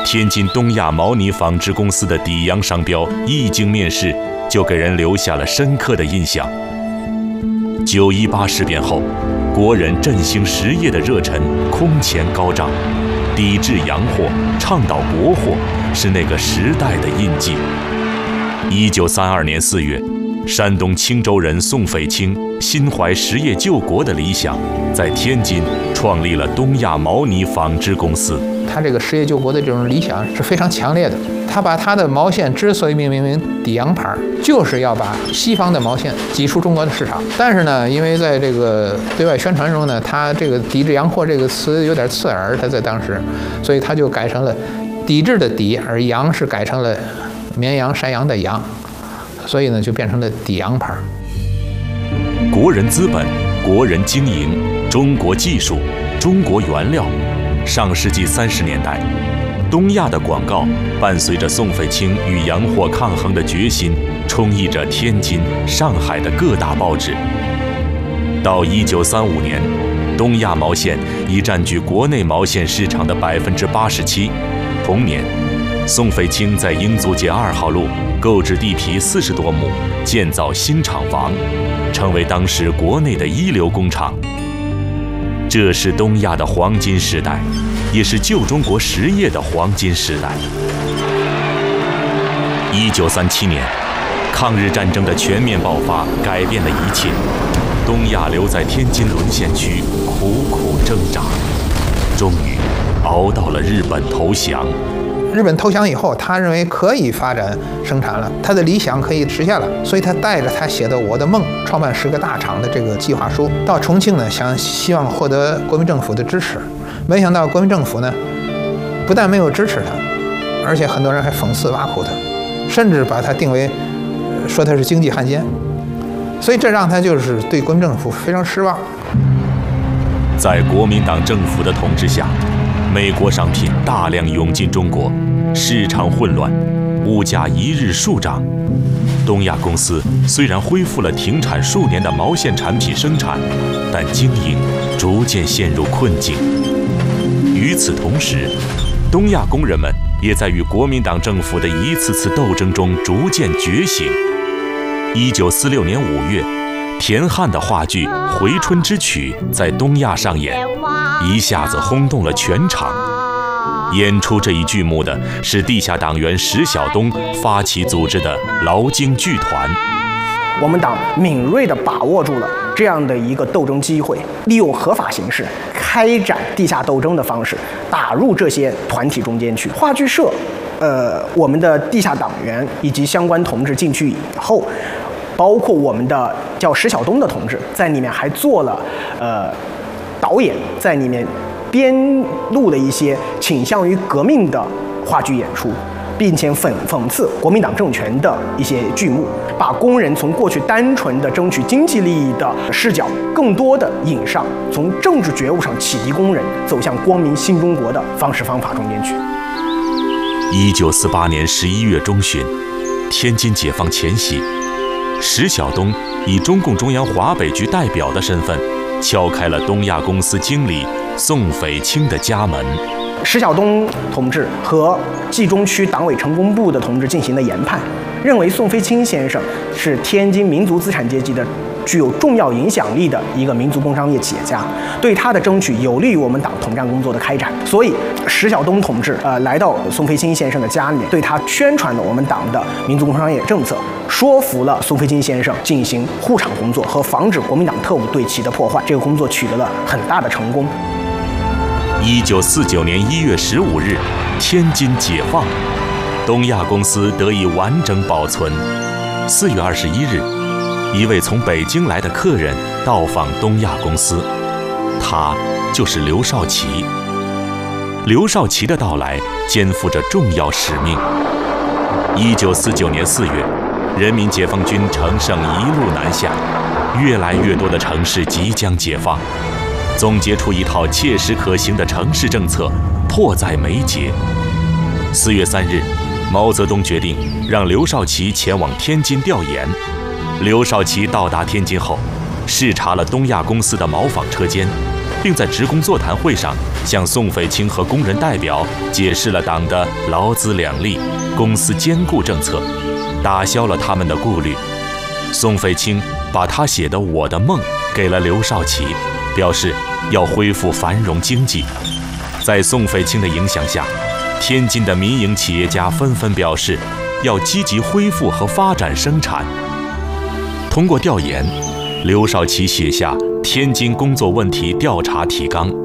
天津东亚毛呢纺织公司的底洋商标一经面世，就给人留下了深刻的印象。9·18事变后，国人振兴实业的热忱空前高涨，抵制洋货、倡导国货是那个时代的印记。1932年4月，山东青州人宋匪清心怀实业救国的理想，在天津创立了东亚毛呢纺织公司。 他这个实业救国的这种理想是非常强烈的。他把他的毛线之所以命名为底洋牌，就是要把西方的毛线挤出中国的市场。但是呢，因为在这个对外宣传中呢，他这个抵制洋货这个词有点刺耳，他在当时，所以他就改成了抵制的抵，而洋是改成了绵羊、山羊的羊，所以呢就变成了底洋牌。 国人资本、国人经营、中国技术、中国原料。上世纪30年代，东亚的广告伴随着宋匪清与洋货抗衡的决心，充溢着天津、上海的各大报纸。到1935年，东亚毛线已占据国内毛线市场的87%。同年，宋匪清在英租界2号路购置地皮40多亩，建造新厂房，成为当时国内的一流工厂。这是东亚的黄金时代，也是旧中国实业的黄金时代。1937年，抗日战争的全面爆发改变了一切，东亚留在天津沦陷区苦苦挣扎，终于熬到了日本投降。 日本投降以后，他认为可以发展生产了，他的理想可以实现了，所以他带着他写的《我的梦》创办10个大厂的这个计划书到重庆呢，希望获得国民政府的支持。没想到国民政府呢，不但没有支持他，而且很多人还讽刺挖苦他，甚至把他定为说他是经济汉奸，所以这让他就是对国民政府非常失望。 在国民党政府的统治下，美国商品大量涌进中国，市场混乱，物价一日数涨。东亚公司虽然恢复了停产数年的毛线产品生产，但经营逐渐陷入困境。与此同时，东亚工人们也在与国民党政府的一次次斗争中逐渐觉醒。1946年5月，田汉的话剧《回春之曲》在东亚上演，一下子轰动了全场。演出这一剧目的是地下党员石晓东发起组织的劳经剧团。 我们党敏锐地把握住了这样的一个斗争机会，利用合法形式开展地下斗争的方式，打入这些团体中间去。话剧社，我们的地下党员以及相关同志进去以后，包括我们的叫石晓东的同志，在里面还做了导演，在里面编录了一些倾向于革命的话剧演出，并且讽刺国民党政权的一些剧目，把工人从过去单纯的争取经济利益的视角，更多的引上从政治觉悟上启迪工人走向光明新中国的方式方法中间去。 1948年11月中旬，天津解放前夕，石晓东以中共中央华北局代表的身份，敲开了东亚公司经理宋匪清的家门。 石晓东同志和冀中区党委成工部的同志进行了研判，认为宋匪清先生是天津民族资产阶级的具有重要影响力的一个民族工商业企业家，对他的争取有利于我们党统战工作的开展。所以石晓东同志来到宋匪清先生的家里面，对他宣传了我们党的民族工商业政策，说服了宋匪清先生进行护场工作和防止国民党特务对其的破坏。这个工作取得了很大的成功。 1949年1月15日，天津解放，东亚公司得以完整保存。4月21日，一位从北京来的客人到访东亚公司，他就是刘少奇。刘少奇的到来肩负着重要使命。1949年4月，人民解放军乘胜一路南下，越来越多的城市即将解放。总结出一套切实可行的城市政策，迫在眉睫。4月3日，毛泽东决定让刘少奇前往天津调研。刘少奇到达天津后，视察了东亚公司的毛纺车间， 并在职工座谈会上向宋匪清和工人代表解释了党的劳资两利、公私兼顾政策，打消了他们的顾虑。宋匪清把他写的《我的梦》给了刘少奇，表示要恢复繁荣经济。在宋匪清的影响下，天津的民营企业家纷纷表示要积极恢复和发展生产。通过调研，刘少奇写下《天津工作问题调查提纲》。